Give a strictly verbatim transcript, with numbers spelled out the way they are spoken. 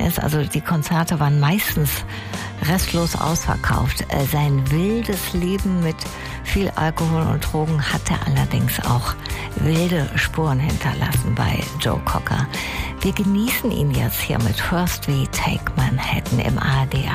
ist. Also die Konzerte waren meistens restlos ausverkauft. Sein wildes Leben mit viel Alkohol und Drogen hatte allerdings auch wilde Spuren hinterlassen bei Joe Cocker. Wir genießen ihn jetzt hier mit First We Take Manhattan im A R D